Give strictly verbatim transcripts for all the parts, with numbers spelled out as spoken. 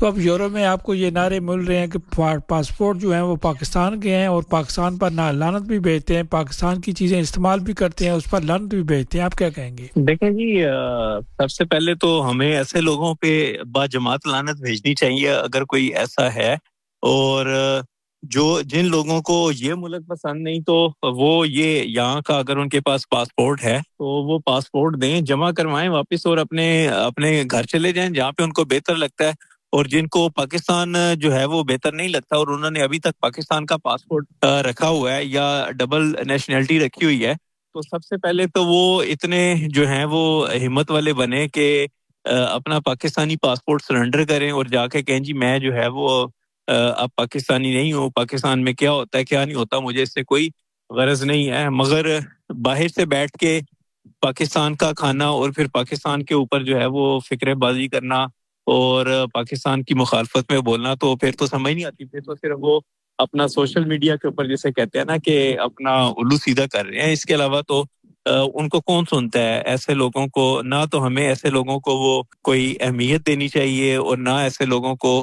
تو اب یورپ میں آپ کو یہ نعرے مل رہے ہیں کہ پاسپورٹ جو ہیں وہ پاکستان کے ہیں اور پاکستان پر نہ لعنت بھی بھیجتے ہیں، پاکستان کی چیزیں استعمال بھی کرتے ہیں، اس پر لعنت بھی بھیجتے ہیں. آپ کیا کہیں گے؟ دیکھیں جی، سب سے پہلے تو ہمیں ایسے لوگوں پہ با جماعت لعنت بھیجنی چاہیے اگر کوئی ایسا ہے، اور جو جن لوگوں کو یہ ملک پسند نہیں تو وہ یہ یہاں کا اگر ان کے پاس پاسپورٹ ہے تو وہ پاسپورٹ دیں، جمع کروائیں واپس اور اپنے اپنے گھر چلے جائیں جہاں پہ ان کو بہتر لگتا ہے. اور جن کو پاکستان جو ہے وہ بہتر نہیں لگتا اور انہوں نے ابھی تک پاکستان کا پاسپورٹ رکھا ہوا ہے یا ڈبل نیشنلٹی رکھی ہوئی ہے، تو سب سے پہلے تو وہ اتنے جو ہیں وہ ہمت والے بنے کہ اپنا پاکستانی پاسپورٹ سرنڈر کریں اور جا کے کہیں جی میں جو ہے وہ اب پاکستانی نہیں ہوں، پاکستان میں کیا ہوتا ہے کیا نہیں ہوتا مجھے اس سے کوئی غرض نہیں ہے. مگر باہر سے بیٹھ کے پاکستان کا کھانا اور پھر پاکستان کے اوپر جو ہے وہ فکرے بازی کرنا اور پاکستان کی مخالفت میں بولنا تو پھر تو سمجھ نہیں آتی. پھر تو صرف وہ اپنا سوشل میڈیا کے اوپر جیسے کہتے ہیں نا کہ اپنا الو سیدھا کر رہے ہیں. اس کے علاوہ تو ان کو کون سنتا ہے؟ ایسے لوگوں کو نہ تو ہمیں ایسے لوگوں کو وہ کوئی اہمیت دینی چاہیے اور نہ ایسے لوگوں کو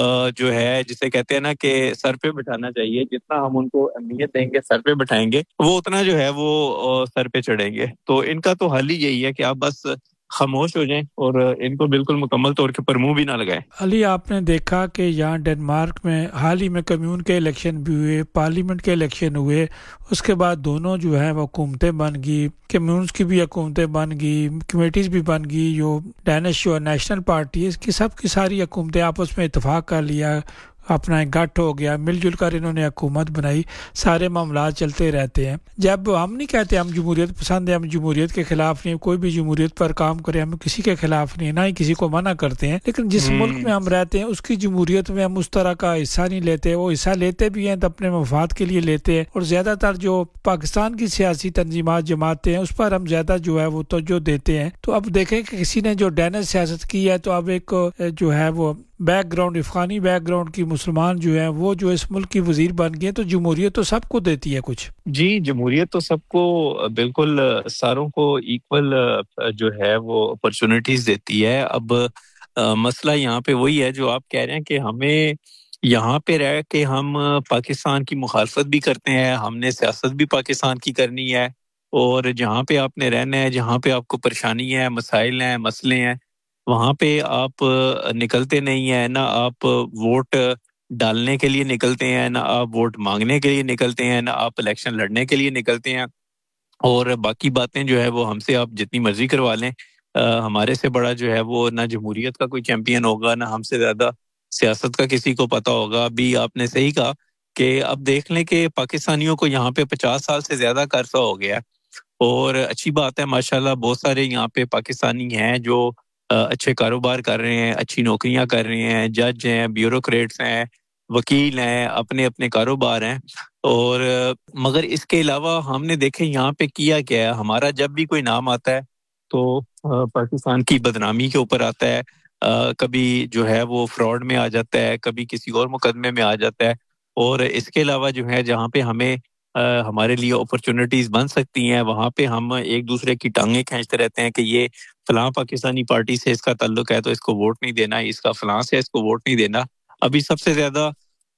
جو ہے جسے کہتے ہیں نا کہ سر پہ بٹھانا چاہیے. جتنا ہم ان کو اہمیت دیں گے، سر پہ بٹھائیں گے، وہ اتنا جو ہے وہ سر پہ چڑھیں گے. تو ان کا تو حل ہی یہی ہے کہ آپ بس خاموش ہو جائیں اور ان کو بالکل مکمل طور کے پر منہ بھی نہ لگائیں. علی، آپ نے دیکھا کہ یہاں ڈنمارک میں حال ہی میں کمیون کے الیکشن بھی ہوئے، پارلیمنٹ کے الیکشن ہوئے، اس کے بعد دونوں جو ہیں وہ حکومتیں بن گئی، کمیونز کی بھی حکومتیں بن گئی، کمیٹیز بھی بن گئی. جو ڈینش جو نیشنل پارٹی ہے اس کی سب کی ساری حکومتیں آپس میں اتفاق کر لیا، اپنا ایک گٹھ ہو گیا، مل جل کر انہوں نے حکومت بنائی. سارے معاملات چلتے رہتے ہیں. جب ہم نہیں کہتے ہم جمہوریت پسند ہے، ہم جمہوریت کے خلاف نہیں، کوئی بھی جمہوریت پر کام کرے ہم کسی کے خلاف نہیں، نہ ہی کسی کو منع کرتے ہیں، لیکن جس ملک میں ہم رہتے ہیں اس کی جمہوریت میں ہم اس طرح کا حصہ نہیں لیتے. وہ حصہ لیتے بھی ہیں تو اپنے مفاد کے لیے لیتے ہیں، اور زیادہ تر جو پاکستان کی سیاسی تنظیمات جماعتیں ہیں اس پر ہم زیادہ جو ہے وہ توجہ دیتے ہیں. تو اب دیکھیں کہ کسی نے جو ڈینش سیاست کی ہے تو اب ایک جو ہے وہ back ground Afghani back ground کی مسلمان جو ہیں وہ جو اس ملک کی وزیر بن گئے، تو جمہوریت تو سب کو دیتی ہے کچھ. جی، جمہوریت تو سب کو بالکل ساروں کو ایکول جو ہے وہ اپرچونٹیز دیتی ہے. اب مسئلہ یہاں پہ وہی ہے جو آپ کہہ رہے ہیں کہ ہمیں یہاں پہ رہ کے ہم پاکستان کی مخالفت بھی کرتے ہیں، ہم نے سیاست بھی پاکستان کی کرنی ہے، اور جہاں پہ آپ نے رہنا ہے، جہاں پہ آپ کو پریشانی ہے، مسائل ہیں، مسئلے ہیں، وہاں پہ آپ نکلتے نہیں ہیں. نہ آپ ووٹ ڈالنے کے لیے نکلتے ہیں، نہ آپ ووٹ مانگنے کے لیے نکلتے ہیں، نہ آپ الیکشن لڑنے کے لیے نکلتے ہیں. اور باقی باتیں جو ہے وہ ہم سے آپ جتنی مرضی کروا لیں، ہمارے سے بڑا جو ہے وہ نہ جمہوریت کا کوئی چیمپئن ہوگا، نہ ہم سے زیادہ سیاست کا کسی کو پتہ ہوگا. ابھی آپ نے صحیح کہا کہ اب دیکھ لیں کہ پاکستانیوں کو یہاں پہ پچاس سال سے زیادہ کا عرصہ ہو گیا، اور اچھی بات ہے ماشاءاللہ بہت سارے یہاں پہ پاکستانی ہیں جو اچھے کاروبار کر رہے ہیں، اچھی نوکریاں کر رہے ہیں، جج ہیں، بیوروکریٹس ہیں، وکیل ہیں، اپنے اپنے کاروبار ہیں. اور مگر اس کے علاوہ ہم نے دیکھے یہاں پہ کیا کیا ہے. ہمارا جب بھی کوئی نام آتا ہے تو پاکستان کی بدنامی کے اوپر آتا ہے، کبھی جو ہے وہ فراڈ میں آ جاتا ہے، کبھی کسی اور مقدمے میں آ جاتا ہے. اور اس کے علاوہ جو ہے جہاں پہ ہمیں ہمارے لیے اپرچونٹیز بن سکتی ہیں وہاں پہ ہم ایک دوسرے کی ٹانگیں کھینچتے رہتے ہیں کہ یہ فلاں پاکستانی پارٹی سے اس کا تعلق ہے تو اس کو ووٹ نہیں دینا، اس کا فلاں سے اس کو ووٹ نہیں دینا. ابھی سب سے زیادہ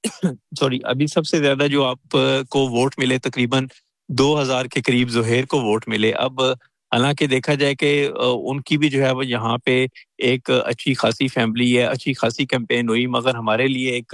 سوری ابھی سب سے زیادہ جو آپ کو ووٹ ملے تقریباً دو ہزار کے قریب زہیر کو ووٹ ملے. اب حالانکہ دیکھا جائے کہ ان کی بھی جو ہے وہ یہاں پہ ایک اچھی خاصی فیملی ہے، اچھی خاصی کیمپین ہوئی، مگر ہمارے لیے ایک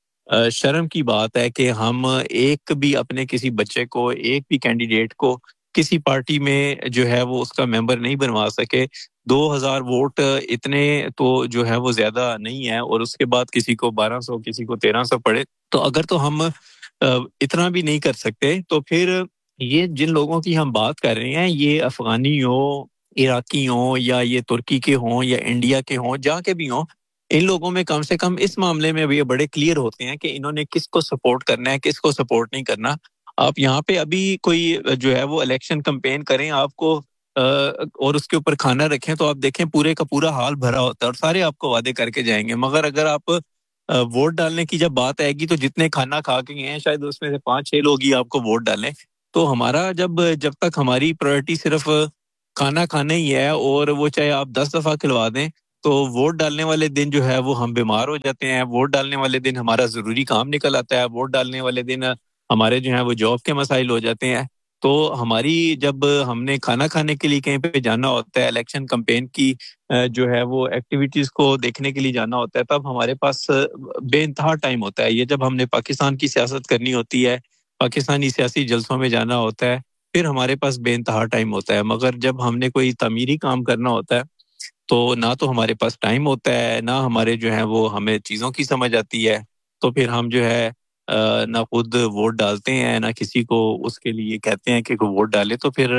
شرم کی بات ہے کہ ہم ایک بھی اپنے کسی بچے کو، ایک بھی کینڈیڈیٹ کو کسی پارٹی میں جو ہے وہ اس کا ممبر نہیں بنوا سکے. دو ہزار ووٹ اتنے تو جو ہے وہ زیادہ نہیں ہے، اور اس کے بعد کسی کو بارہ سو کسی کو تیرہ سو پڑے. تو اگر تو ہم اتنا بھی نہیں کر سکتے تو پھر یہ جن لوگوں کی ہم بات کر رہے ہیں یہ افغانی ہوں، عراقی ہوں، یا یہ ترکی کے ہوں، یا انڈیا کے ہوں، جہاں کے بھی ہوں، ان لوگوں میں کم سے کم اس معاملے میں بھی بڑے کلیئر ہوتے ہیں کہ انہوں نے کس کو سپورٹ کرنا ہے، کس کو سپورٹ نہیں کرنا. آپ یہاں پہ ابھی کوئی جو ہے وہ الیکشن کمپین کریں آپ کو اور اس کے اوپر کھانا رکھیں تو آپ دیکھیں پورے کا پورا حال بھرا ہوتا ہے اور سارے آپ کو وعدے کر کے جائیں گے. مگر اگر آپ ووٹ ڈالنے کی جب بات آئے گی تو جتنے کھانا کھا کے ہیں شاید اس میں سے پانچ چھ لوگ ہی آپ کو ووٹ ڈالیں. تو ہمارا جب جب تک ہماری پرائورٹی صرف کھانا کھانا ہی ہے، اور وہ چاہے آپ دس دفعہ کھلوا دیں تو ووٹ ڈالنے والے دن جو ہے وہ ہم بیمار ہو جاتے ہیں، ووٹ ڈالنے والے دن ہمارا ضروری کام نکل آتا ہے، ووٹ ڈالنے والے دن ہمارے جو ہیں وہ جاب کے مسائل ہو جاتے ہیں۔ تو ہماری جب ہم نے کھانا کھانے کے لیے کہیں پہ جانا ہوتا ہے، الیکشن کمپین کی جو ہے وہ ایکٹیویٹیز کو دیکھنے کے لیے جانا ہوتا ہے، تب ہمارے پاس بے انتہا ٹائم ہوتا ہے۔ یہ جب ہم نے پاکستان کی سیاست کرنی ہوتی ہے، پاکستانی سیاسی جلسوں میں جانا ہوتا ہے، پھر ہمارے پاس بے انتہا ٹائم ہوتا ہے۔ مگر جب ہم نے کوئی تعمیری کام کرنا ہوتا ہے تو نہ تو ہمارے پاس ٹائم ہوتا ہے، نہ ہمارے جو ہے وہ ہمیں چیزوں کی سمجھ آتی ہے، تو پھر ہم جو ہے نہ خود ووٹ ڈالتے ہیں، نہ کسی کو اس کے لیے کہتے ہیں کہ ووٹ ڈالے۔ تو پھر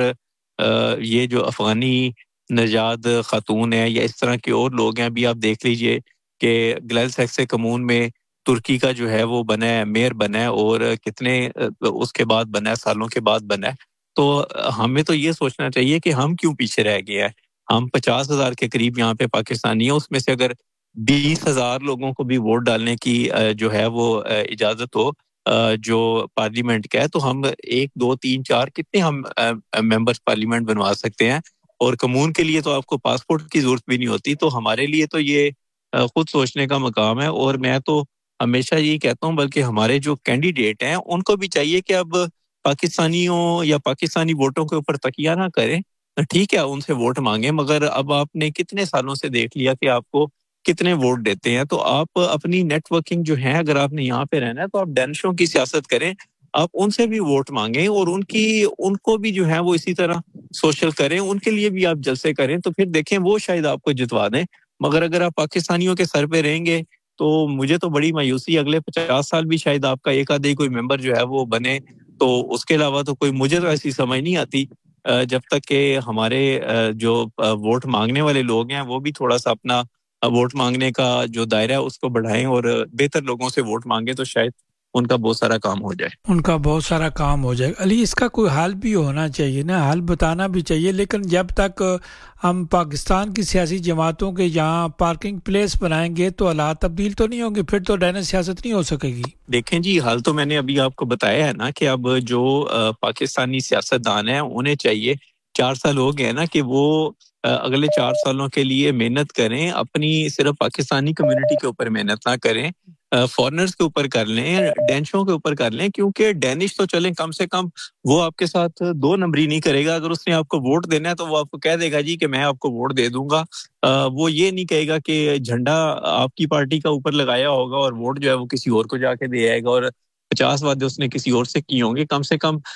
یہ جو افغانی نژاد خاتون ہے یا اس طرح کے اور لوگ ہیں، ابھی آپ دیکھ لیجئے کہ گلیل سیکس کمون میں ترکی کا جو ہے وہ بنا ہے، میئر بنا ہے، اور کتنے اس کے بعد بنا ہے، سالوں کے بعد بنا ہے۔ تو ہمیں تو یہ سوچنا چاہیے کہ ہم کیوں پیچھے رہ گئے ہیں۔ ہم پچاس ہزار کے قریب یہاں پہ پاکستانی ہیں، اس میں سے اگر بیس ہزار لوگوں کو بھی ووٹ ڈالنے کی جو ہے وہ اجازت ہو جو پارلیمنٹ کا ہے، تو ہم ایک دو تین چار کتنے ہم ممبرز پارلیمنٹ بنوا سکتے ہیں، اور کمون کے لیے تو آپ کو پاسپورٹ کی ضرورت بھی نہیں ہوتی۔ تو ہمارے لیے تو یہ خود سوچنے کا مقام ہے، اور میں تو ہمیشہ یہی کہتا ہوں بلکہ ہمارے جو کینڈیڈیٹ ہیں ان کو بھی چاہیے کہ اب پاکستانیوں یا پاکستانی ووٹوں کے اوپر تکیہ نہ کریں۔ ٹھیک ہے ان سے ووٹ مانگیں، مگر اب آپ نے کتنے سالوں سے دیکھ لیا کہ آپ کو کتنے ووٹ دیتے ہیں، تو آپ اپنی نیٹ ورکنگ جو ہے، اگر آپ نے یہاں پہ رہنا ہے تو آپ ڈینشوں کی سیاست کریں، آپ ان سے بھی ووٹ مانگیں، اور ان کی ان کو بھی جو ہے وہ اسی طرح سوشل کریں، ان کے لیے بھی آپ جلسے کریں، تو پھر دیکھیں وہ شاید آپ کو جتوا دیں۔ مگر اگر آپ پاکستانیوں کے سر پہ رہیں گے تو مجھے تو بڑی مایوسی، اگلے پچاس سال بھی شاید آپ کا ایک آدھے کوئی ممبر جو ہے وہ بنے، تو اس کے علاوہ تو کوئی مجھے تو ایسی سمجھ نہیں آتی جب تک کہ ہمارے جو ووٹ مانگنے والے لوگ ہیں وہ بھی تھوڑا سا اپنا ووٹ مانگنے کا جو دائرہ ہے اس کو بڑھائیں اور بہتر لوگوں سے ووٹ مانگیں، تو شاید ان کا بہت سارا کام ہو جائے ان کا بہت سارا کام ہو جائے علی، اس کا کوئی حل بھی ہونا چاہیے نا، حل بتانا بھی چاہیے، لیکن جب تک ہم پاکستان کی سیاسی جماعتوں کے یہاں پارکنگ پلیس بنائیں گے تو حالات تبدیل تو نہیں ہوں گے، پھر تو ڈینش سیاست نہیں ہو سکے گی۔ دیکھیں جی، حال تو میں نے ابھی آپ کو بتایا ہے نا کہ اب جو پاکستانی سیاستدان ہیں انہیں چاہیے، چار سال ہو گئے نا، کہ وہ اگلے چار سالوں کے لیے محنت کریں، اپنی صرف پاکستانی کمیونٹی کے اوپر محنت نہ کریں، فورنرز کے اوپر کر لیں، ڈینشوں کے اوپر کر لیں، کیونکہ ڈینش تو چلیں کم سے کم وہ آپ کے ساتھ دو نمبری نہیں کرے گا۔ اگر اس نے آپ کو ووٹ دینا ہے تو وہ آپ کو کہہ دے گا جی کہ میں آپ کو ووٹ دے دوں گا، وہ یہ نہیں کہے گا کہ جھنڈا آپ کی پارٹی کا اوپر لگایا ہوگا اور ووٹ جو ہے وہ کسی اور کو جا کے دے آئے گا، اور پچاس وعدے اس نے کسی اور سے کیے ہوں گے۔ کم سے کم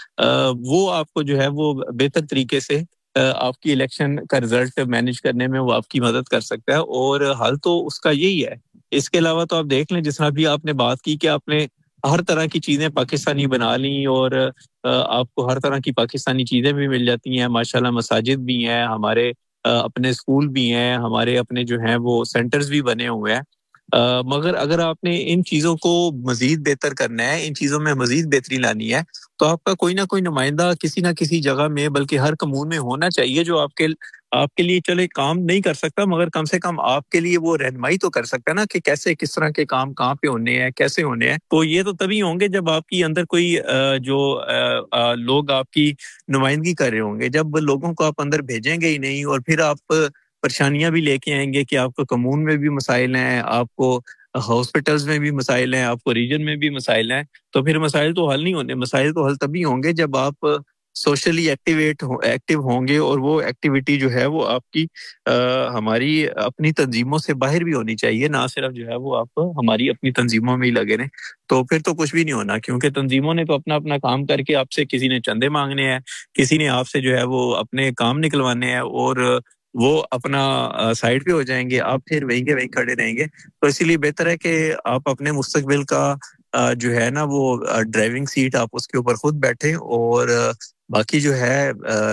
وہ آپ کو جو ہے وہ بہتر طریقے سے آپ کی الیکشن کا رزلٹ مینیج کرنے میں وہ آپ کی مدد کر سکتا ہے، اور حل تو اس کا یہی ہے۔ اس کے علاوہ تو آپ دیکھ لیں، جس طرح بھی آپ نے بات کی کہ آپ نے ہر طرح کی چیزیں پاکستانی بنا لیں، اور آپ کو ہر طرح کی پاکستانی چیزیں بھی مل جاتی ہیں، ماشاءاللہ مساجد بھی ہیں ہمارے، اپنے اسکول بھی ہیں ہمارے، اپنے جو ہیں وہ سینٹرز بھی بنے ہوئے ہیں، مگر اگر آپ نے ان چیزوں کو مزید بہتر کرنا ہے، ان چیزوں میں مزید بہتری لانی ہے، تو آپ کا کوئی نہ کوئی نمائندہ کسی نہ کسی جگہ میں، بلکہ ہر کمون میں ہونا چاہیے، جو آپ کے آپ کے لیے چلے کام نہیں کر سکتا مگر کم سے کم آپ کے لیے وہ رہنمائی تو کر سکتا ہے نا کہ کیسے کس طرح کے کام کہاں پہ ہونے ہیں، کیسے ہونے ہیں۔ تو یہ تو تبھی ہوں گے جب آپ کی اندر کوئی جو لوگ آپ کی نمائندگی کر رہے ہوں گے۔ جب لوگوں کو آپ اندر بھیجیں گے ہی نہیں، اور پھر آپ پریشانیاں بھی لے کے آئیں گے کہ آپ کو کمون میں بھی مسائل ہیں، آپ کو ہاسپٹلز میں بھی مسائل ہیں، آپ کو ریجن میں بھی مسائل ہیں، تو پھر مسائل تو حل نہیں ہونے۔ مسائل تو حل تبھی ہوں گے جب آپ سوشلی ایکٹیویٹ ایکٹیو ہوں گے، اور وہ ایکٹیویٹی جو ہے وہ آپ کی ہماری اپنی تنظیموں سے باہر بھی ہونی چاہیے، نہ صرف جو ہے وہ آپ ہماری اپنی تنظیموں میں ہی لگے رہیں، تو پھر تو کچھ بھی نہیں ہونا، کیونکہ تنظیموں نے تو اپنا اپنا کام کر کے آپ سے، کسی نے چندے مانگنے ہیں، کسی نے آپ سے جو ہے وہ اپنے کام نکلوانے ہیں، اور وہ اپنا سائڈ پہ ہو جائیں گے، آپ پھر وہیں کے وہیں کھڑے رہیں گے۔ تو اسی لیے بہتر ہے کہ آپ اپنے مستقبل کا جو ہے نا وہ ڈرائیونگ سیٹ آپ اس کے اوپر خود بیٹھیں، اور باقی جو ہے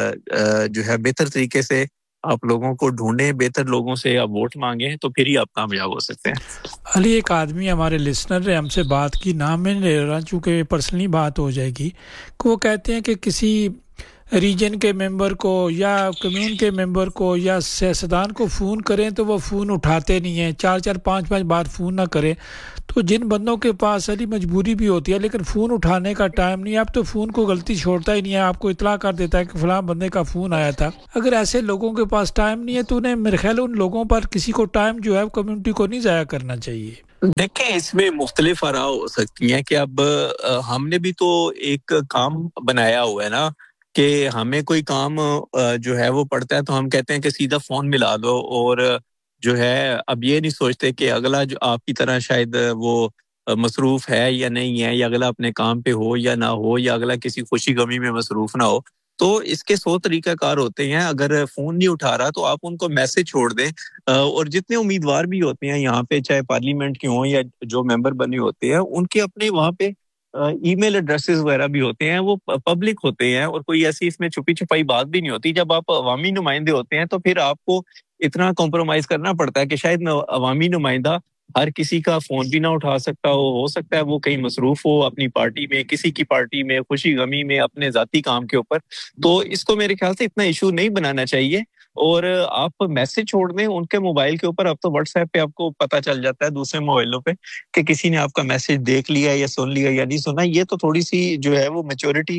جو ہے بہتر طریقے سے آپ لوگوں کو ڈھونڈیں، بہتر لوگوں سے آپ ووٹ مانگیں، تو پھر ہی آپ کامیاب ہو سکتے ہیں۔ علی، ایک آدمی ہمارے لسنر نے ہم سے بات کی، نام میں نہیں لے رہا چونکہ پرسنلی بات ہو جائے گی، کہ وہ کہتے ہیں کہ کسی ریجن کے ممبر کو یا کمیون کے ممبر کو یا سیاستدان کو فون کریں تو وہ فون اٹھاتے نہیں ہیں، چار چار پانچ پانچ بار فون نہ کریں تو تو جن بندوں کے پاس ساری مجبوری بھی ہوتی ہے لیکن فون اٹھانے کا ٹائم نہیں ہے، اب تو فون کو غلطی چھوڑتا ہی نہیں ہے، آپ کو اطلاع کر دیتا ہے کہ فلاں بندے کا فون آیا تھا. اگر ایسے لوگوں کے پاس ٹائم نہیں ہے تو انہیں میرے خیال ان لوگوں پر کسی کو ٹائم جو ہے کمیونٹی کو نہیں ضائع کرنا چاہیے. دیکھیں اس میں مختلف آراء ہو سکتی ہیں کہ اب ہم نے بھی تو ایک کام بنایا ہوا ہے نا کہ ہمیں کوئی کام جو ہے وہ پڑتا ہے تو ہم کہتے ہیں کہ سیدھا فون ملا دو، اور جو ہے اب یہ نہیں سوچتے کہ اگلا جو آپ کی طرح شاید وہ مصروف ہے یا نہیں ہے، یا اگلا اپنے کام پہ ہو یا نہ ہو، یا اگلا کسی خوشی غمی میں مصروف نہ ہو. تو اس کے سو طریقہ کار ہوتے ہیں. اگر فون نہیں اٹھا رہا تو آپ ان کو میسج چھوڑ دیں، اور جتنے امیدوار بھی ہوتے ہیں یہاں پہ، چاہے پارلیمنٹ کے ہوں یا جو ممبر بنے ہوتے ہیں، ان کے اپنے وہاں پہ ای میل ایڈریسز وغیرہ بھی ہوتے ہیں، وہ پبلک ہوتے ہیں، اور کوئی ایسی اس میں چھپی چھپائی بات بھی نہیں ہوتی. جب آپ عوامی نمائندے ہوتے ہیں تو پھر آپ کو اتنا کمپرومائز کرنا پڑتا ہے کہ شاید عوامی نمائندہ ہر کسی کا فون بھی نہ اٹھا سکتا ہو ہو سکتا ہے وہ کہیں مصروف ہو اپنی پارٹی میں، کسی کی پارٹی میں، خوشی غمی میں، اپنے ذاتی کام کے اوپر. تو اس کو میرے خیال سے اتنا ایشو نہیں بنانا چاہیے، اور آپ میسج چھوڑ دیں ان کے موبائل کے اوپر. اب تو واٹس ایپ پہ آپ کو پتہ چل جاتا ہے دوسرے موبائلوں پہ کہ کسی نے آپ کا میسج دیکھ لیا یا سن لیا یا نہیں سنا. یہ تو تھوڑی سی جو ہے وہ میچورٹی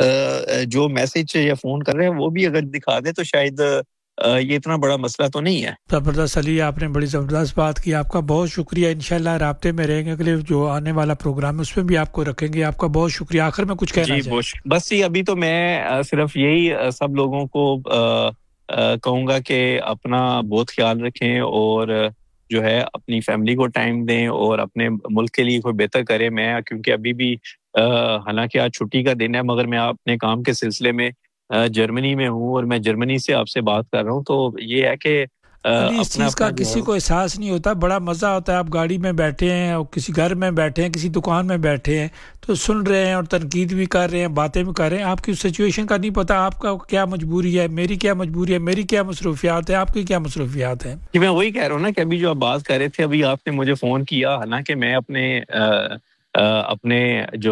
جو میسج یا فون کر رہے ہیں وہ بھی اگر دکھا دے تو شاید یہ اتنا بڑا مسئلہ تو نہیں ہے. زبردست علی، آپ نے بڑی زبردست بات کی، آپ کا بہت شکریہ. انشاءاللہ رابطے میں رہیں گے، اگلے جو آنے والا پروگرام ہے اس میں بھی آپ کو رکھیں گے. آپ کا بہت شکریہ. آخر میں کچھ کہنا جی چاہیں؟ بس جی ابھی تو میں صرف یہی سب لوگوں کو کہوں گا کہ اپنا بہت خیال رکھیں، اور جو ہے اپنی فیملی کو ٹائم دیں، اور اپنے ملک کے لیے کوئی بہتر کریں. میں کیونکہ ابھی بھی حالانکہ آج چھٹی کا دن ہے، مگر میں اپنے کام کے سلسلے میں جرمنی میں ہوں، اور میں جرمنی سے آپ سے بات کر رہا ہوں. تو یہ ہے کہ علی اس اپنا چیز کا اپنا کسی کو احساس نہیں ہوتا، بڑا مزہ ہوتا ہے. آپ گاڑی میں بیٹھے ہیں اور کسی گھر میں بیٹھے ہیں، کسی دکان میں بیٹھے ہیں تو سن رہے ہیں اور تنقید بھی کر رہے ہیں، باتیں بھی کر رہے ہیں. آپ کی سچویشن کا نہیں پتہ، آپ کا کیا مجبوری ہے، میری کیا مجبوری ہے، میری کیا مصروفیات ہیں، آپ کی کیا مصروفیات ہیں. کہ میں وہی کہہ رہا ہوں نا کہ ابھی جو آپ بات کر رہے تھے، ابھی آپ نے مجھے فون کیا، حالانکہ میں اپنے اپنے جو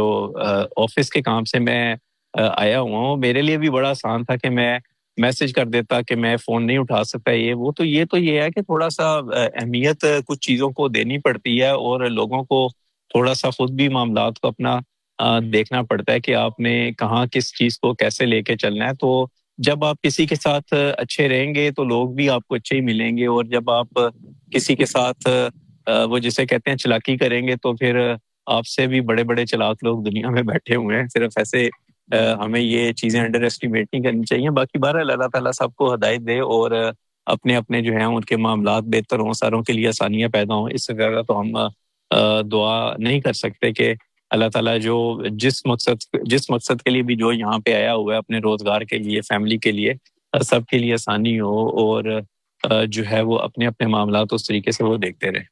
آفس کے کام سے میں آیا ہوا ہوں. میرے لیے بھی بڑا آسان تھا کہ میں میسج کر دیتا کہ میں فون نہیں اٹھا سکتا. یہ وہ تو یہ تو یہ ہے کہ تھوڑا سا اہمیت کچھ چیزوں کو دینی پڑتی ہے، اور لوگوں کو تھوڑا سا خود بھی معاملات کو اپنا دیکھنا پڑتا ہے کہ آپ نے کہاں کس چیز کو کیسے لے کے چلنا ہے. تو جب آپ کسی کے ساتھ اچھے رہیں گے تو لوگ بھی آپ کو اچھے ہی ملیں گے، اور جب آپ کسی کے ساتھ وہ جسے کہتے ہیں چلاکی کریں گے تو پھر آپ سے بھی بڑے بڑے چلاک لوگ دنیا میں بیٹھے ہوئے ہیں. صرف ایسے ہمیں یہ چیزیں انڈر ایسٹیمیٹ نہیں کرنی چاہیے. باقی بہرحال اللہ تعالیٰ سب کو ہدایت دے، اور اپنے اپنے جو ہیں ان کے معاملات بہتر ہوں، ساروں کے لیے آسانیاں پیدا ہوں. اس سے زیادہ تو ہم دعا نہیں کر سکتے کہ اللہ تعالیٰ جو جس مقصد جس مقصد کے لیے بھی جو یہاں پہ آیا ہوا ہے، اپنے روزگار کے لیے، فیملی کے لیے، سب کے لیے آسانی ہو، اور جو ہے وہ اپنے اپنے معاملات اس طریقے سے وہ دیکھتے رہے.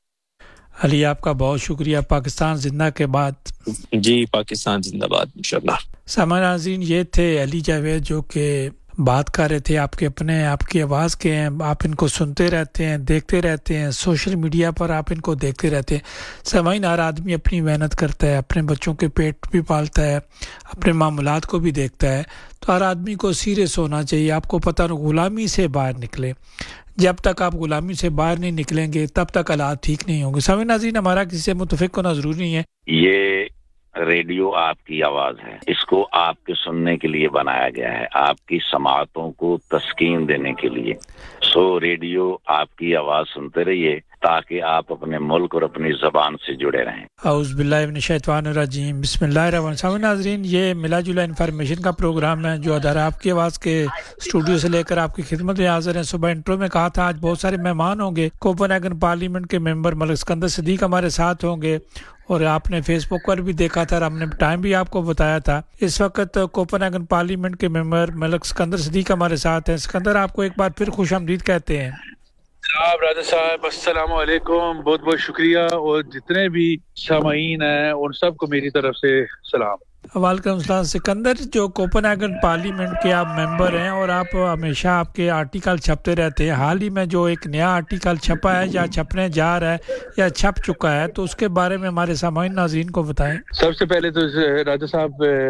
علی آپ کا بہت شکریہ. پاکستان زندہ کے بعد جی پاکستان زندہ باد انشاءاللہ. سامعین ناظرین، یہ تھے علی جاوید جو کہ بات کر رہے تھے، آپ کے اپنے، آپ کی آواز کے ہیں، آپ ان کو سنتے رہتے ہیں، دیکھتے رہتے ہیں، سوشل میڈیا پر آپ ان کو دیکھتے رہتے ہیں. سامعین، ہر آدمی اپنی محنت کرتا ہے، اپنے بچوں کے پیٹ بھی پالتا ہے، اپنے معاملات کو بھی دیکھتا ہے. تو ہر آدمی کو سیریس ہونا چاہیے. آپ کو پتہ نہ غلامی سے باہر نکلے. جب تک آپ غلامی سے باہر نہیں نکلیں گے تب تک حالات ٹھیک نہیں ہوں گے. سامعین ناظرین، ہمارا کسی سے متفق ہونا ضروری نہیں ہے. یہ ریڈیو آپ کی آواز ہے، اس کو آپ کے سننے کے لیے بنایا گیا ہے، آپ کی سماعتوں کو تسکین دینے کے لیے. سو ریڈیو آپ کی آواز سنتے رہیے تاکہ آپ اپنے ملک اور اپنی زبان سے جڑے رہیں. اعوذ باللہ من الشیطان الرجیم، بسم اللہ الرحمن الرحیم. سامعین ناظرین، یہ ملا جلا انفارمیشن کا پروگرام ہے جو ادارہ آپ کی آواز کے اسٹوڈیو سے لے کر آپ کی خدمت میں حاضر ہیں. صبح انٹرو میں کہا تھا آج بہت سارے مہمان ہوں گے. کوپن ہیگن پارلیمنٹ کے ممبر ملک اسکندر صدیق ہمارے ساتھ ہوں گے، اور آپ نے فیس بک پر بھی دیکھا تھا اور ہم نے ٹائم بھی آپ کو بتایا تھا. اس وقت کوپن ہیگن پارلیمنٹ کے ممبر ملک اسکندر صدیق ہمارے ساتھ ہیں. اسکندر، آپ کو ایک بار پھر خوش آمدید کہتے ہیں. جناب راجہ صاحب السلام علیکم، بہت بہت شکریہ، اور جتنے بھی سامعین ہیں ان سب کو میری طرف سے سلام. وعلیکم السلام. سکندر، جو کوپن ہیگن پارلیمنٹ کے آپ ممبر ہیں اور آپ ہمیشہ آپ کے آرٹیکل چھپتے رہتے ہیں، حال ہی میں جو ایک نیا آرٹیکل چھپا ہے یا چھپنے جا رہا ہے یا چھپ چکا ہے، تو اس کے بارے میں ہمارے سامعین ناظرین کو بتائیں. سب سے پہلے تو راجہ صاحب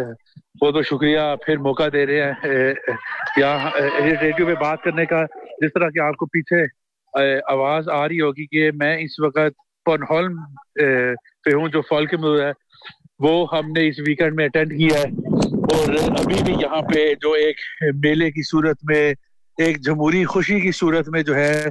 بہت بہت شکریہ، پھر موقع دے رہے ہیں یہاں ریڈیو پہ بات کرنے کا. جس طرح کہ آپ کو پیچھے آواز آ رہی ہوگی کہ میں اس وقت پونہولم پہ ہوں جو فالکمور ہے, وہ ہم نے اس ویکینڈ میں اٹینڈ کیا ہے, اور ابھی بھی یہاں پہ جو ایک میلے کی صورت میں, ایک جمہوری خوشی کی صورت میں جو ہے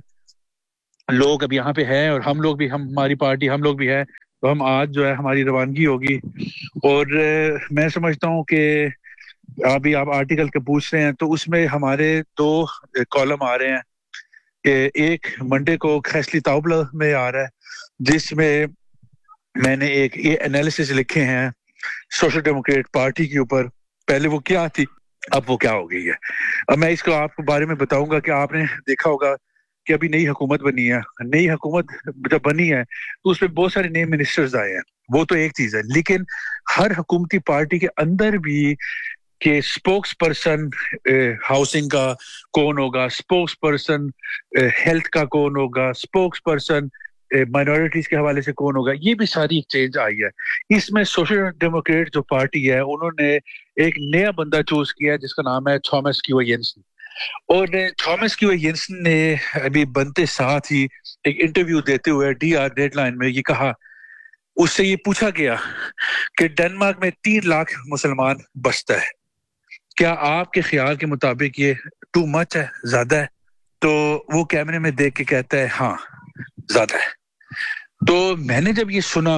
لوگ اب یہاں پہ ہیں, اور ہم لوگ بھی, ہم ہماری پارٹی ہم لوگ بھی ہیں, تو ہم آج جو ہے ہماری روانگی ہوگی. اور میں سمجھتا ہوں کہ ابھی آپ آرٹیکل کے پوچھ رہے ہیں تو اس میں ہمارے دو کالم آ رہے ہیں, کہ ایک منڈے کو خیسلی تاؤبلا میں آ رہا ہے جس میں میں نے ایک یہ انالیسس لکھے ہیں سوشل ڈیموکریٹ پارٹی کے اوپر, پہلے وہ کیا تھی اب وہ کیا ہو گئی ہے. اب میں اس کو آپ کو بارے میں بتاؤں گا کہ آپ نے دیکھا ہوگا کہ ابھی نئی حکومت بنی ہے, نئی حکومت جب بنی ہے تو اس میں بہت سارے نئے منسٹرز آئے ہیں, وہ تو ایک چیز ہے, لیکن ہر حکومتی پارٹی کے اندر بھی کہ اسپوکس پرسن ہاؤسنگ کا کون ہوگا, اسپوکس پرسن ہیلتھ کا کون ہوگا, اسپوکس پرسن مائنورٹیز کے حوالے سے کون ہوگا, یہ بھی ساری ایک چینج آئی ہے. اس میں سوشل ڈیموکریٹ جو پارٹی ہے انہوں نے ایک نیا بندہ چوز کیا جس کا نام ہے تھامس کیو ینسن, اور تھامس کیو ینسن نے ابھی بنتے ساتھ ہی ایک انٹرویو دیتے ہوئے ڈی آر ڈیڈ لائن میں یہ کہا, اس سے یہ پوچھا گیا کہ ڈنمارک میں تین لاکھ مسلمان بستا ہے, کیا آپ کے خیال کے مطابق یہ ٹو مچ ہے, زیادہ ہے؟ تو وہ کیمرے میں دیکھ کے کہتا ہے ہاں زیادہ ہے. تو میں نے جب یہ سنا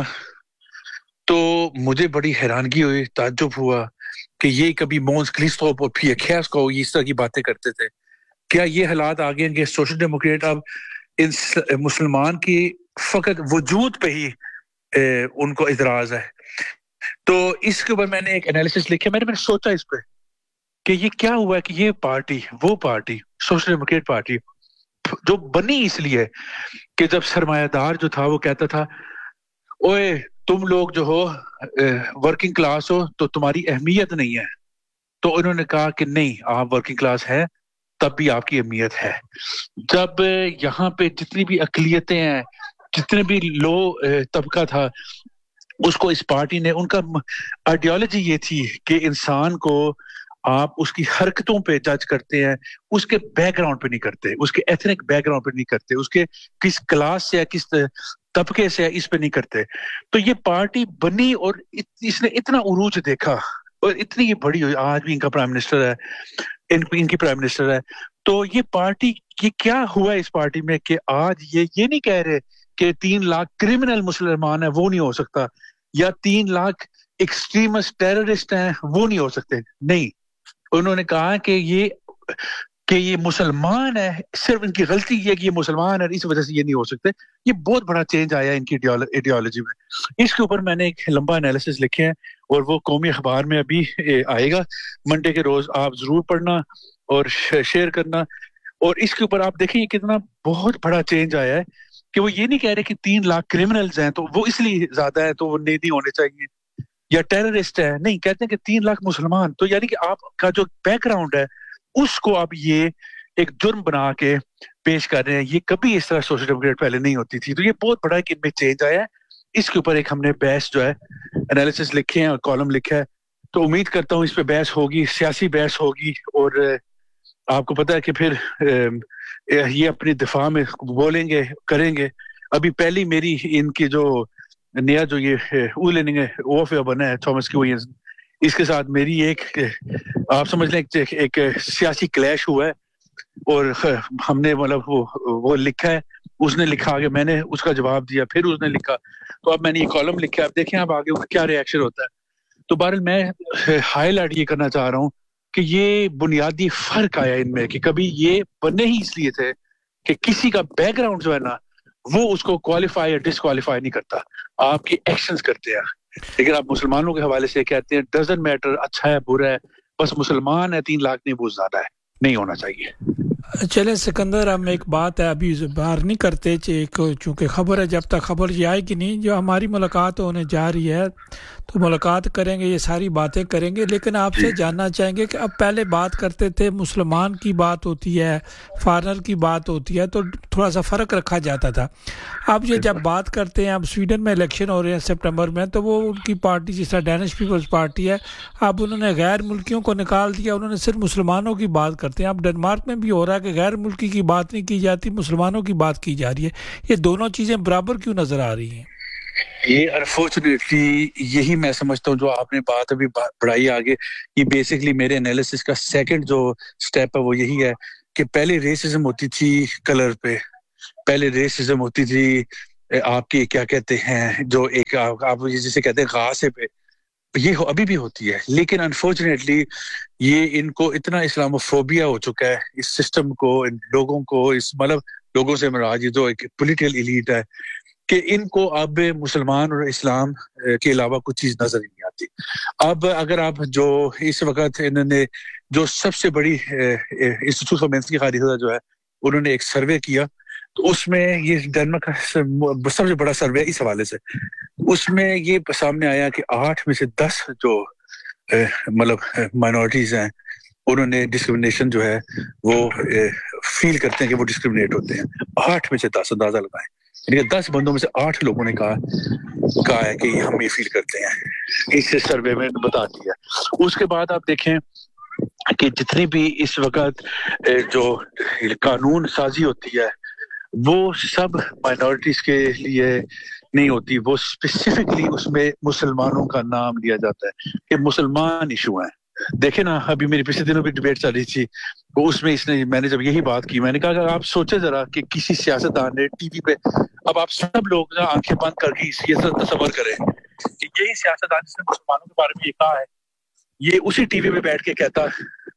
تو مجھے بڑی حیرانگی ہوئی, تعجب ہوا کہ یہ کبھی مونس کلیستوپ اور پھی خیاس کو اس طرح کی باتیں کرتے تھے. کیا یہ حالات آ گئے ہیں کہ سوشل ڈیموکریٹ اب اس مسلمان کی فقط وجود پہ ہی ان کو اعتراض ہے؟ تو اس کے اوپر میں نے ایک انالیسس لکھا, میں نے میں نے سوچا اس پہ کہ یہ کیا ہوا ہے کہ یہ پارٹی, وہ پارٹی سوشل ڈیموکریٹ پارٹی جو بنی اس لیے کہ جب سرمایہ دار جو تھا وہ کہتا تھا اوئے تم لوگ جو ہو ورکنگ کلاس ہو تو تمہاری اہمیت نہیں ہے, تو انہوں نے کہا کہ نہیں آپ ورکنگ کلاس ہے تب بھی آپ کی اہمیت ہے. جب یہاں پہ جتنی بھی اقلیتیں ہیں, جتنے بھی لو طبقہ تھا, اس کو اس پارٹی نے, ان کا آئیڈیالوجی یہ تھی کہ انسان کو آپ اس کی حرکتوں پہ جج کرتے ہیں, اس کے بیک گراؤنڈ پہ نہیں کرتے, اس کے ایتھنک بیک گراؤنڈ پہ نہیں کرتے, اس کے کس کلاس سے یا کس طبقے سے اس پہ نہیں کرتے. تو یہ پارٹی بنی اور اس نے اتنا عروج دیکھا اور اتنی یہ بڑی ہوئی, آج بھی ان کا پرائم منسٹر ہے, ان ان کی پرائم منسٹر ہے. تو یہ پارٹی کی کیا ہوا ہے اس پارٹی میں کہ آج یہ یہ نہیں کہہ رہے کہ تین لاکھ کرمنل مسلمان ہیں وہ نہیں ہو سکتا, یا تین لاکھ ایکسٹریمسٹ ٹیررسٹ ہیں وہ نہیں ہو سکتے. نہیں, انہوں نے کہا کہ یہ کہ یہ مسلمان ہے, صرف ان کی غلطی یہ کہ یہ مسلمان ہے, اس وجہ سے یہ نہیں ہو سکتے. یہ بہت بڑا چینج آیا ان کی ایڈیالوجی میں. اس کے اوپر میں نے ایک لمبا انالیسس لکھے ہیں اور وہ قومی اخبار میں ابھی آئے گا منڈے کے روز, آپ ضرور پڑھنا اور شیئر کرنا. اور اس کے اوپر آپ دیکھیں یہ کتنا بہت بڑا چینج آیا ہے کہ وہ یہ نہیں کہہ رہے کہ تین لاکھ کرمنلز ہیں تو وہ اس لیے زیادہ ہیں تو وہ نہیں ہونے چاہیے, یا ٹیررسٹ ہے, نہیں, کہتے ہیں کہ تین لاکھ مسلمان. تو یعنی کہ آپ کا جو بیک گراؤنڈ ہے اس کو اب یہ ایک جرم بنا کے پیش کر رہے ہیں. یہ کبھی اس طرح سوشل ڈیموکریٹ پہلے نہیں ہوتی تھی. تو یہ بہت بڑا ہے کہ ان میں چینج آیا ہے. اس کے اوپر ایک ہم نے بحث جو ہے انالیسس لکھے ہیں اور کالم لکھا ہے, تو امید کرتا ہوں اس پہ بحث ہوگی, سیاسی بحث ہوگی, اور آپ کو پتہ ہے کہ پھر یہ اپنی دفاع میں بولیں گے, کریں گے. ابھی پہلی میری ان کی جو نیا جو یہ اولنگ ہے وہ بنا ہے تھامس کی, وہ اس کے ساتھ میری ایک آپ سمجھ لیں ایک, ایک سیاسی کلیش ہوا ہے, اور ہم نے مطلب وہ وہ لکھا ہے, اس نے لکھا آگے, میں نے اس کا جواب دیا, پھر اس نے لکھا, تو اب میں نے یہ کالم لکھا. اب دیکھیں اب آگے اس کا کیا ریئیکشن ہوتا ہے. تو بہرحال میں ہائی لائٹ یہ کرنا چاہ رہا ہوں کہ یہ بنیادی فرق آیا ان میں کہ کبھی یہ بنے ہی اس لیے تھے کہ کسی کا بیک گراؤنڈ جو ہے نا وہ اس کو کوالیفائی یا ڈسکوالیفائی نہیں کرتا, آپ کی ایکشنز کرتے ہیں. لیکن آپ مسلمانوں کے حوالے سے کہتے ہیں ڈزنٹ میٹر, اچھا ہے برا ہے, بس مسلمان ہے تین لاکھ نہیں, بہت زیادہ ہے, نہیں ہونا چاہیے. چلے سکندر, ہم ایک بات ہے ابھی باہر نہیں کرتے چونکہ خبر ہے, جب تک خبر یہ آئے گی نہیں, جو ہماری ملاقات ہونے جا رہی ہے تو ملاقات کریں گے, یہ ساری باتیں کریں گے. لیکن آپ سے جاننا چاہیں گے کہ اب پہلے بات کرتے تھے مسلمان کی بات ہوتی ہے, فارنر کی بات ہوتی ہے, تو تھوڑا سا فرق رکھا جاتا تھا. اب یہ جب بات کرتے ہیں, اب سویڈن میں الیکشن ہو رہے ہیں سپٹمبر میں, تو وہ ان کی پارٹی جس طرح ڈینش پیپلز پارٹی ہے, اب انہوں نے غیر ملکیوں کو نکال دیا, انہوں نے صرف مسلمانوں کی بات کرتے ہیں. اب ڈنمارک میں بھی ہو رہا رہا ہے کہ غیر ملکی کی بات نہیں کی جاتی, مسلمانوں کی بات کی جا رہی ہے. یہ دونوں چیزیں برابر کیوں نظر آ رہی ہیں؟ یہ انفارچونیٹلی یہی میں سمجھتا ہوں جو آپ نے بات ابھی بڑھائی آگے, یہ بیسکلی میرے انالیسس کا سیکنڈ جو سٹیپ ہے وہ یہی ہے کہ پہلے ریسزم ہوتی تھی کلر پہ, پہلے ریسزم ہوتی تھی آپ کی کیا کہتے ہیں جو ایک آپ جسے کہتے ہیں غاصے پہ, یہ ابھی بھی ہوتی ہے. لیکن انفارچونیٹلی یہ ان کو اتنا اسلاموفوبیا ہو چکا ہے اس سسٹم کو, ان لوگوں کو, اس مطلب لوگوں سے مراد یہ جو ایک پولیٹیکل ایلیٹ ہے کہ ان کو اب مسلمان اور اسلام کے علاوہ کچھ چیز نظر ہی نہیں آتی. اب اگر آپ جو اس وقت انہوں نے جو سب سے بڑی انسٹیٹیوٹ آف مینس کی خارجہ جو ہے انہوں نے ایک سروے کیا, تو اس میں یہ ڈنمارک کا سب سے بڑا سروے اس حوالے سے, اس میں یہ سامنے آیا کہ آٹھ میں سے دس جو مطلب مائنورٹیز ہیں انہوں نے ڈسکرمنیشن جو ہے وہ فیل کرتے ہیں کہ وہ ڈسکرمنیٹ ہوتے ہیں. آٹھ میں سے دس, اندازہ لگائیں, یعنی دس بندوں میں سے آٹھ لوگوں نے کہا کہا ہے کہ ہم یہ فیل کرتے ہیں, اس سروے میں بتا دیا. اس کے بعد آپ دیکھیں کہ جتنی بھی اس وقت جو قانون سازی ہوتی ہے وہ سب مائنورٹیز کے لیے نہیں ہوتی, وہ اسپیسیفکلی اس میں مسلمانوں کا نام لیا جاتا ہے کہ مسلمان ایشو ہیں. دیکھیں نا, ابھی میری پچھلے دنوں بھی ڈیبیٹ چل رہی تھی, تو اس میں اس نے میں نے جب یہی بات کی, میں نے کہا کہ آپ سوچیں ذرا کہ کسی سیاستدان نے ٹی وی پہ, اب آپ سب لوگ آنکھیں بند کر کے یہ تصور کریں کہ یہی سیاستدان جس نے مسلمانوں کے بارے میں یہ کہا ہے, یہ اسی ٹی وی پہ بیٹھ کے کہتا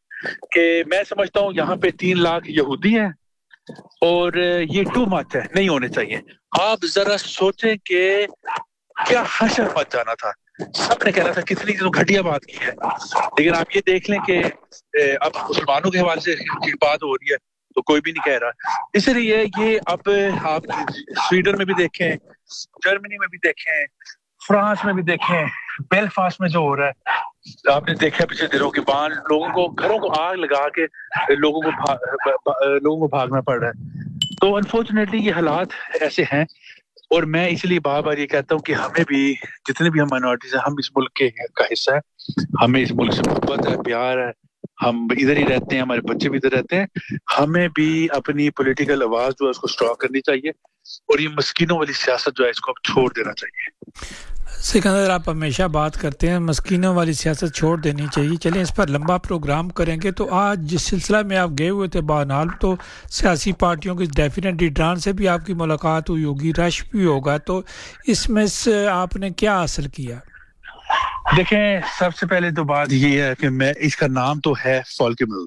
کہ میں سمجھتا ہوں یہاں پہ تین لاکھ یہودی ہیں اور یہ ٹو مچ ہے, نہیں ہونے چاہیے. آپ ذرا سوچیں کہ کیا حشر مچ جانا تھا, سب نے کہنا تھا کتنی گھٹیا بات کی ہے. لیکن آپ یہ دیکھ لیں کہ اب مسلمانوں کے حوالے سے بات ہو رہی ہے تو کوئی بھی نہیں کہہ رہا. اس لیے یہ اب آپ سویڈن میں بھی دیکھیں, جرمنی میں بھی دیکھیں, فرانس میں بھی دیکھیں, بیلفاسٹ میں جو ہو رہا ہے آپ نے دیکھا پچھلے دنوں کے بعد لوگوں کو گھروں کو آگ لگا کے لوگوں کو لوگوں کو بھاگنا پڑ رہا ہے. تو انفارچونیٹلی یہ حالات ایسے ہیں, اور میں اس لیے بار بار یہ کہتا ہوں کہ ہمیں بھی جتنے بھی ہم مائنورٹیز ہیں, ہم اس ملک کے کا حصہ ہے, ہمیں اس ملک سے محبت ہے, پیار ہے, ہم ادھر ہی رہتے ہیں, ہمارے بچے بھی ادھر رہتے ہیں. ہمیں بھی اپنی پولیٹیکل آواز جو ہے اس کو اسٹرانگ کرنی چاہیے, اور یہ مسکینوں والی سیاست جو ہے اس کو اب چھوڑ دینا چاہیے. سکندر, آپ ہمیشہ بات کرتے ہیں مسکینوں والی سیاست چھوڑ دینی چاہیے. چلیں اس پر لمبا پروگرام کریں گے. تو آج جس سلسلہ میں آپ گئے ہوئے تھے بانال, تو سیاسی پارٹیوں کی ڈیفینیٹ لیڈران سے بھی آپ کی ملاقات ہوئی ہوگی, رش بھی ہوگا, تو اس میں سے آپ نے کیا حاصل کیا؟ دیکھیں, سب سے پہلے تو بات یہ ہے کہ میں اس کا نام تو ہے فالکمل,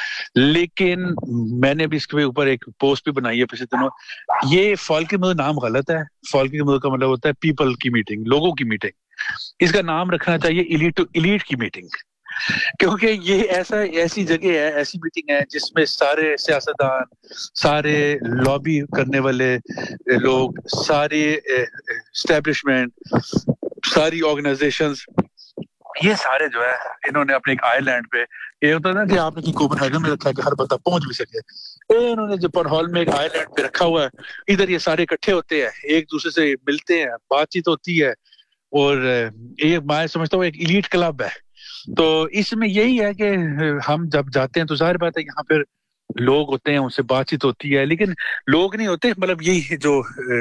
لیکن میں نے بھی اس کے اوپر ایک پوسٹ بھی بنائی ہے پچھلے دنوں. یہ فالکمل نام غلط ہے. فالکمل کا مطلب ہوتا ہے پیپل کی میٹنگ, لوگوں کی میٹنگ. اس کا نام رکھنا چاہیے ایلیٹ ٹو ایلیٹ کی میٹنگ, کیونکہ یہ ایسا ایسی جگہ ہے, ایسی میٹنگ ہے جس میں سارے سیاستدان, سارے لابی کرنے والے لوگ, ساری اسٹیبلشمنٹ, ساری آرگنائزیشنز, یہ سارے جو ہے انہوں نے اپنے ایک آئی لینڈ پہ, یہ ہوتا ہے نا کہ آپ نے کوپن ہیگن میں رکھا ہے کہ ہر بندہ پہنچ بھی سکے, انہوں نے جپن ہال میں ایک آئی لینڈ پہ رکھا ہوا ہے. ادھر یہ سارے اکٹھے ہوتے ہیں, ایک دوسرے سے ملتے ہیں, بات چیت ہوتی ہے, اور یہ میں سمجھتا ہوں ایک ایلیٹ کلب ہے. تو اس میں یہی ہے کہ ہم جب جاتے ہیں تو ظاہر بات ہے یہاں پھر لوگ ہوتے ہیں, ان سے بات چیت ہوتی ہے, لیکن لوگ نہیں ہوتے, مطلب یہی جو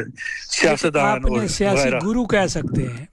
سیاستدان اور سیاسی گرو کہہ سکتے ہیں.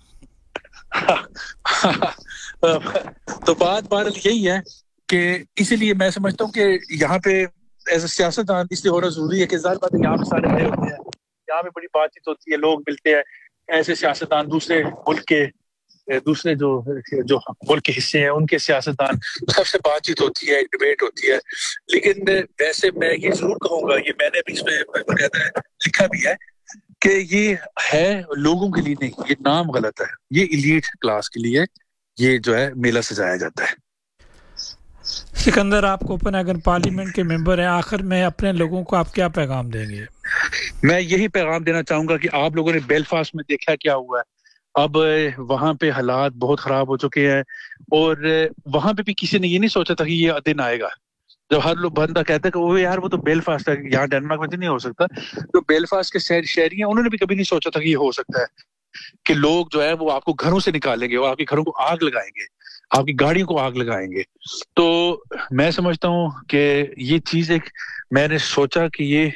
تو بات بات یہی ہے کہ اسی لیے میں سمجھتا ہوں کہ یہاں پہ ایز اے سیاستدان اس لیے ہونا ضروری ہے کہ ظاہر بات ہے یہاں پہ سارے بڑے ہوتے ہیں, یہاں پہ بڑی بات چیت ہوتی ہے, لوگ ملتے ہیں, ایسے سیاستدان دوسرے ملک کے, دوسرے جو جو ملک کے حصے ہیں ان کے سیاستدان, سب سے بات چیت ہوتی ہے, ڈیبیٹ ہوتی ہے. لیکن ویسے میں یہ ضرور کہوں گا, یہ میں نے بھی اس میں باقاعدہ لکھا بھی ہے کہ یہ ہے لوگوں کے لیے نہیں, یہ نام غلط ہے, یہ ایلیٹ کلاس کے لیے یہ جو ہے میلہ سجایا جاتا ہے. سکندر, آپ کوپن ہیگن پارلیمنٹ کے ممبر ہیں, آخر میں اپنے لوگوں کو آپ کیا پیغام دیں گے؟ میں یہی پیغام دینا چاہوں گا کہ آپ لوگوں نے بیلفاسٹ میں دیکھا کیا ہوا ہے. اب وہاں پہ حالات بہت خراب ہو چکے ہیں, اور وہاں پہ بھی کسی نے یہ نہیں سوچا تھا کہ یہ دن آئے گا جب ہر لوگ بندہ کہتا ہے کہ وہ یار وہ تو بیلفاسٹ ہے, یہاں ڈنمارک میں تو نہیں ہو سکتا. تو بیلفاسٹ کے شہری ہیں, انہوں نے بھی کبھی نہیں سوچا تھا کہ یہ ہو سکتا ہے کہ لوگ جو ہے وہ آپ کو گھروں سے نکالیں گے, وہ آپ کے گھروں کو آگ لگائیں گے. آپ کی گاڑیوں کو آگ لگائیں گے. تو میں سمجھتا ہوں کہ یہ چیز ایک میں نے سوچا کہ یہ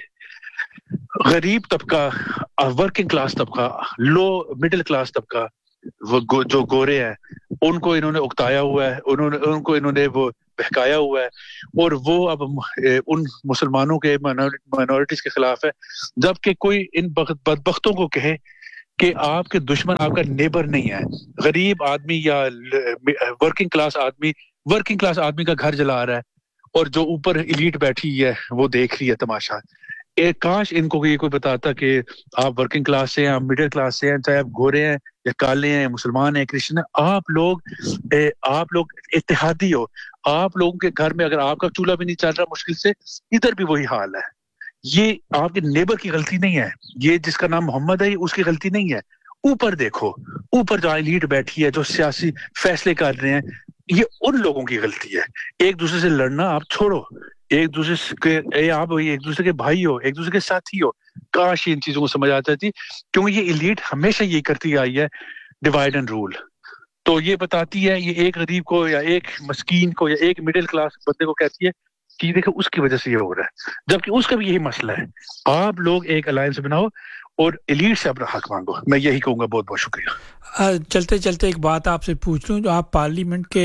غریب طبقہ, ورکنگ کلاس طبقہ, لو مڈل کلاس طبقہ, وہ جو گورے ہیں ان کو انہوں نے اکتایا ہوا ہے, انہوں نے ان کو انہوں نے وہ بہکایا ہوا ہے, اور وہ اب ان مسلمانوں کے مائنورٹیز کے خلاف ہے, جبکہ کوئی ان بدبختوں کو کہے کہ آپ کے دشمن آپ کا نیبر نہیں ہے. غریب آدمی یا ورکنگ کلاس آدمی ورکنگ کلاس آدمی کا گھر جلا رہا ہے, اور جو اوپر ایلیٹ بیٹھی ہے وہ دیکھ رہی ہے تماشا. ایک کاش ان کو یہ کوئی بتاتا کہ آپ ورکنگ کلاس سے ہیں, آپ مڈل کلاس سے ہیں, چاہے آپ گورے ہیں یا کالے ہیں, مسلمان ہیں, کرسچن ہیں, آپ لوگ آپ لوگ اتحادی ہو. آپ لوگوں کے گھر میں اگر آپ کا چولہا بھی نہیں چل رہا مشکل سے, ادھر بھی وہی حال ہے. یہ آپ کے نیبر کی غلطی نہیں ہے, یہ جس کا نام محمد ہے اس کی غلطی نہیں ہے. اوپر دیکھو, اوپر جو ایلیٹ بیٹھی ہے, جو سیاسی فیصلے کر رہے ہیں, یہ ان لوگوں کی غلطی ہے. ایک دوسرے سے لڑنا آپ چھوڑو, ایک دوسرے کے اے آپ ایک دوسرے کے بھائی ہو, ایک دوسرے کے ساتھی ہو. کاش ان چیزوں کو سمجھ آتا تھی, کیونکہ یہ ایلیٹ ہمیشہ یہ کرتی آئی ہے, ڈیوائڈ اینڈ رول. تو یہ بتاتی ہے, یہ ایک غریب کو یا ایک مسکین کو یا ایک مڈل کلاس بندے کو کہتی ہے کہ دیکھو اس کی وجہ سے یہ ہو رہا ہے, جبکہ اس کا بھی یہی مسئلہ ہے. آپ لوگ ایک الائنس بناؤ اور ایلیٹ سے اپنا حق مانگو. میں یہی کہوں گا. بہت بہت شکریہ. چلتے چلتے ایک بات آپ سے پوچھ لوں, جو آپ پارلیمنٹ کے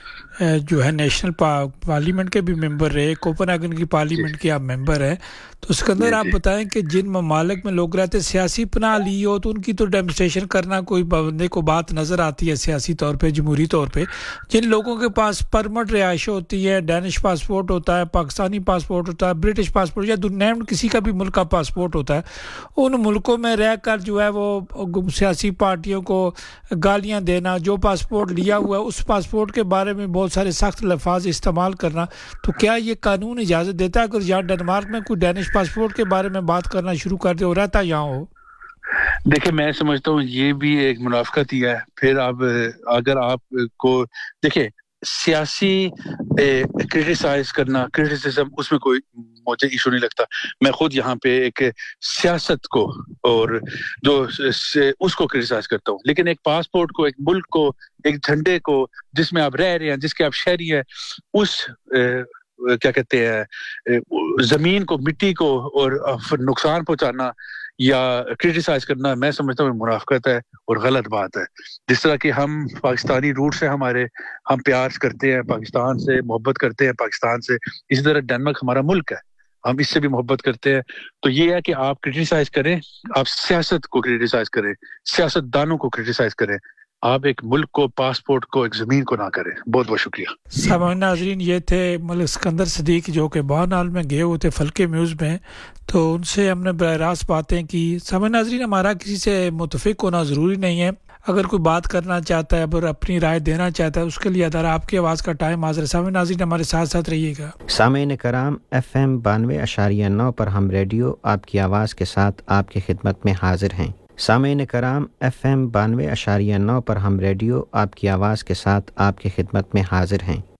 جو ہے نیشنل پارلیمنٹ کے بھی ممبر رہے, کوپن ہیگن کی پارلیمنٹ کے آپ ممبر ہیں, تو اس کے اندر آپ بتائیں کہ جن ممالک میں لوگ رہتے سیاسی پناہ لی ہو تو ان کی تو ڈیمونسٹریشن کرنا کوئی بندے کو بات نظر آتی ہے سیاسی طور پہ, جمہوری طور پہ. جن لوگوں کے پاس پرمٹ رہائش ہوتی ہے, ڈینش پاسپورٹ ہوتا ہے, پاکستانی پاسپورٹ ہوتا ہے, برٹش پاسپورٹ یا نیمڈ کسی کا بھی ملک کا پاسپورٹ ہوتا ہے, ان ملکوں میں رہ کر جو ہے وہ سیاسی پارٹیوں کو گالیاں دینا, جو پاسپورٹ لیا ہوا ہے اس پاسپورٹ کے بارے میں بہت سارے سخت الفاظ استعمال کرنا, تو کیا یہ قانون اجازت دیتا ہے اگر یہاں ڈنمارک میں کوئی ڈینش پاسپورٹ کے بارے میں بات کرنا شروع کر دے اور رہتا یہاں ہو؟ دیکھیں میں سمجھتا ہوں یہ بھی ایک منافقت ہی ہے. پھر آپ اگر آپ کو دیکھیں سیاسی کرٹیسائز کرنا, کرٹیسزم, اس میں کوئی مجھے ایشو نہیں لگتا. میں خود یہاں پہ ایک سیاست کو اور جو اس کو کرٹیسائز کرتا ہوں, لیکن ایک پاسپورٹ کو, ایک ملک کو, ایک جھنڈے کو جس میں آپ رہ رہے ہیں, جس کے آپ شہری ہیں, اس کیا کہتے ہیں زمین کو, مٹی کو اور نقصان پہنچانا یا کرٹیسائز کرنا, میں سمجھتا ہوں منافقت ہے اور غلط بات ہے. جس طرح کہ ہم پاکستانی روٹ سے ہمارے ہم پیار کرتے ہیں پاکستان سے, محبت کرتے ہیں پاکستان سے, اسی طرح ڈنمارک ہمارا ملک ہے, ہم اس سے بھی محبت کرتے ہیں. تو یہ ہے کہ آپ کرٹیسائز کریں, آپ سیاست کو کرٹیسائز کریں, سیاست دانوں کو کرٹیسائز کریں, آپ ایک ملک کو, پاسپورٹ کو, ایک زمین کو نہ کریں. بہت بہت شکریہ. سامعین ناظرین, یہ تھے ملک سکندر صدیق جو کہ بہرحال میں گئے ہوئے تھے فلکے میوز میں, تو ان سے ہم نے براہ راست باتیں کی. سامعین ناظرین, ہمارا کسی سے متفق ہونا ضروری نہیں ہے, اگر کوئی بات کرنا چاہتا ہے اور اپنی رائے دینا چاہتا ہے اس کے لیے ادارہ آپ کی آواز کا ٹائم حاضر ہے. سامعین ناظرین ہمارے ساتھ ساتھ رہیے گا. سامعین کرام, ایف ایم بانوے اشاریہ نو پر ہم ریڈیو آپ کی آواز کے ساتھ آپ کی خدمت میں حاضر ہیں. سامعین کرام, ایف ایم بانوے اشاریہ نو پر ہم ریڈیو آپ کی آواز کے ساتھ آپ کی خدمت میں حاضر ہیں.